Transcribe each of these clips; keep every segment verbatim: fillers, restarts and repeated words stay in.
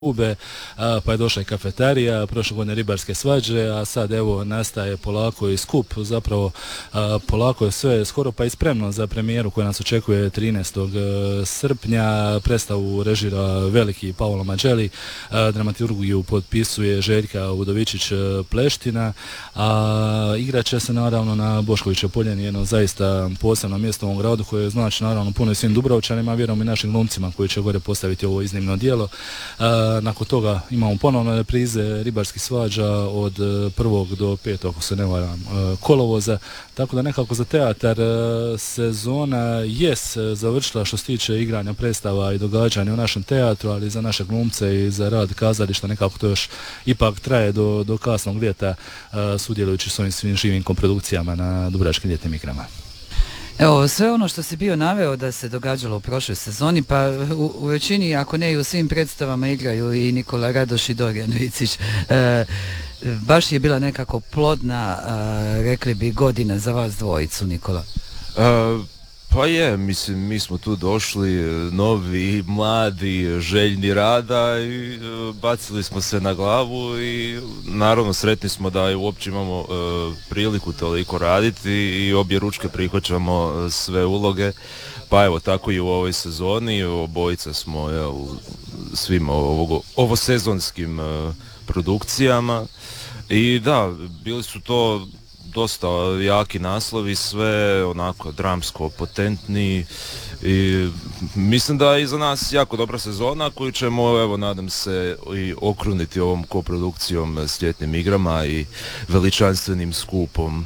klube, pa je došla i kafeterija, prošle godine ribarske svađe, a sad evo nastaje polako i skup, zapravo polako je sve skoro pa i spremno za premijeru koja nas očekuje trinaestog srpnja. Predstavu režira veliki Paolo Mageli, dramaturgiju potpisuje Željka Udovičić Pleština, a igrat će se naravno na Boškovićevoj poljani, jedno zaista posebno mjesto u ovom gradu koje znači naravno puno i svim Dubrovčanima, vjerujem i našim glumcima koji će gore postaviti ovo iznimno djelo. Nakon toga imamo ponovno reprize ribarskih svađa od prvog do petog, ako se ne varam, kolovoza, tako da nekako za teatar sezona jest završila što se tiče igranja predstava i događanja u našem teatru, ali za naše glumce i za rad kazališta nekako to još ipak traje do, do kasnog ljeta, sudjelujući s ovim svim živim koprodukcijama na Dubrovačkim ljetnim igrama. Evo, sve ono što si bio naveo da se događalo u prošloj sezoni, pa u, u većini, ako ne i u svim predstavama igraju i Nikola Radoš i Dorijan Vicić. E, baš je bila nekako plodna, e, rekli bi, godina za vas dvojicu, Nikola. Uh, pa je, mislim, mi smo tu došli novi, mladi, željni rada i uh, bacili smo se na glavu i naravno sretni smo da uopće imamo uh, priliku toliko raditi i obje ručke prihvaćamo uh, sve uloge. Pa evo, tako i u ovoj sezoni, obojica smo ja, u svim ovo, ovosezonskim uh, produkcijama i da, bili su to dosta jaki naslovi, sve onako dramsko potentni i mislim da je iza nas jako dobra sezona koju ćemo, evo, nadam se i okruniti ovom koprodukcijom s ljetnim igrama i veličanstvenim skupom.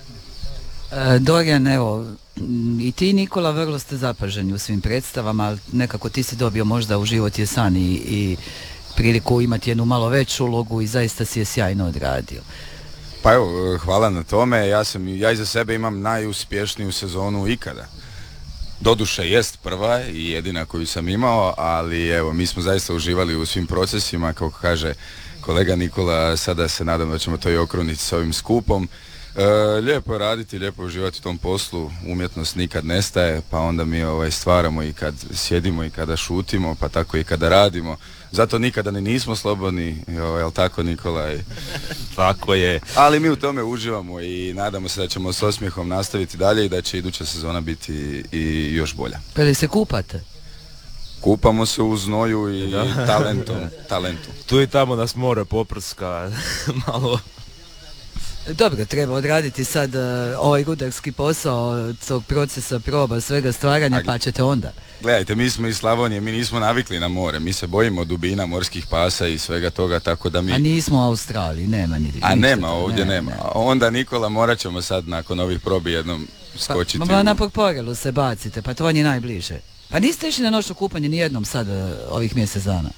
E, Dorijan, evo, i ti, Nikola, vrlo ste zapaženi u svim predstavama, ali nekako ti si dobio možda u život jesan i, i priliku imati jednu malo veću ulogu i zaista si je sjajno odradio. Pa evo, hvala na tome, ja, sam, ja iza sebe imam najuspješniju sezonu ikada. Doduše jest prva i jedina koju sam imao, ali evo, mi smo zaista uživali u svim procesima, kako kaže kolega Nikola, sada se nadam da ćemo to i okruniti s ovim skupom. E, lijepo je raditi, lijepo je uživati u tom poslu, umjetnost nikad nestaje, pa onda mi ovaj, stvaramo i kad sjedimo i kada šutimo, pa tako i kada radimo. Zato nikada ni nismo slobodni, ovaj, jel tako, Nikola? Tako je. Ali mi u tome uživamo i nadamo se da ćemo s osmijehom nastaviti dalje i da će iduća sezona biti i još bolja. Pa li se kupate? Kupamo se u znoju i da. talentom, talentu. Tu i tamo nas more poprska malo. Dobro, treba odraditi sad uh, ovaj rudarski posao tog procesa proba, svega stvaranja, pa ćete onda. Gledajte, mi smo iz Slavonije, mi nismo navikli na more, mi se bojimo dubina, morskih pasa i svega toga, tako da mi... A nismo u Australiji, nema ni... A nema, ovdje nema. nema. Onda, Nikola, morat ćemo sad nakon ovih probi jednom skočiti. Pa, ma u... na Porporelu se bacite, pa to vam je najbliže. Pa niste išli na noćno kupanje ni jednom sad uh, ovih mjesec dana.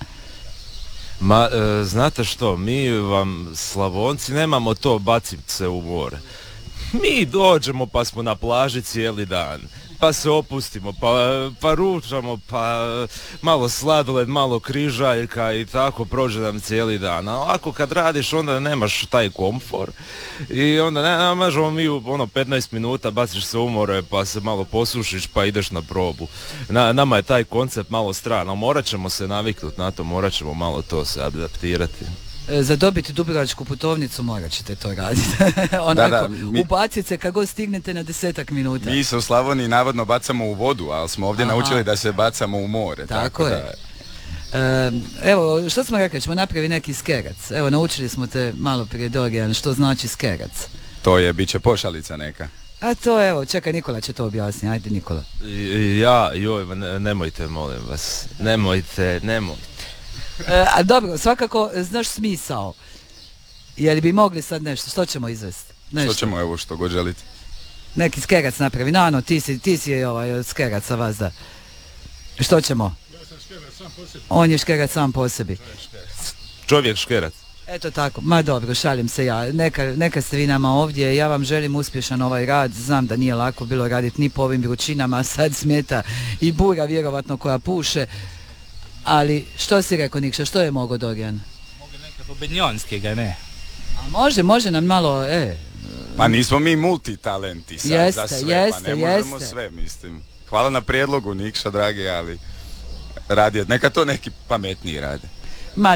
Ma, e, znate što, mi vam Slavonci nemamo to bacit se u more. Mi dođemo pa smo na plaži cijeli dan, pa se opustimo, pa, pa ručamo, pa malo sladoled, malo križaljka i tako prođe nam cijeli dan. A ovako kad radiš onda nemaš taj komfor i onda ne, ne možemo mi u ono petnaest minuta baciš se u more pa se malo posušiš pa ideš na probu. Na, nama je taj koncept malo stran, ali morat ćemo se naviknuti na to, morat ćemo malo to se adaptirati. Za dobiti dubrovačku putovnicu morat ćete to raditi. Onako, da, da, mi... ubacite se kad god stignete na desetak minuta. Mi se u Slavoniji navodno bacamo u vodu, ali smo ovdje Aha. naučili da se bacamo u more. Tako, tako je. Da... E, evo, što smo rekli, ćemo napraviti neki skerac. Evo, naučili smo te malo prije, Dorijan, što znači skerac. To je, bit će pošalica neka. A to, evo, čekaj, Nikola će to objasniti. Ajde, Nikola. Ja, joj, ne, nemojte, molim vas. Nemojte, nemojte. E, a dobro, svakako znaš smisao. Jel bi mogli sad nešto, što ćemo izvesti? Nešto. Što ćemo, evo, što god želite. Neki skerac napravi, Nano, ti si, ti si ovaj, skerac sa vas, da. Što ćemo? Ja sam škerac sam po sebi. On je škerac sam po sebi. Čovjek škerac. Eto tako, ma dobro, šalim se ja. Neka, neka ste vi nama ovdje, ja vam želim uspješan ovaj rad, znam da nije lako bilo raditi ni po ovim vrućinama, sad smeta i bura vjerovatno koja puše. Ali, što si rekao, Nikša, što je mogo, Dorijan? Mogu neke pobednjonskega, ne? A može, može nam malo, e... Pa nismo mi multitalenti sad jeste, za sve, jeste, pa ne možemo jeste. sve, mislim. Hvala na prijedlogu, Nikša, dragi, ali radi, neka to neki pametniji rade.